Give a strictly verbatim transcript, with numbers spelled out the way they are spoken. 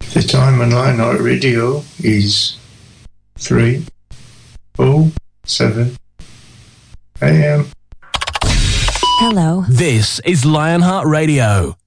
The time on Lionheart Radio is three oh seven a.m. Hello. This is Lionheart Radio.